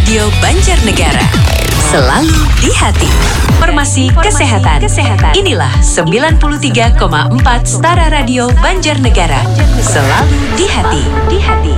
Radio Banjarnegara. Selalu di hati. Informasi kesehatan. Inilah 93,4 Stara Radio Banjarnegara. Selalu di hati.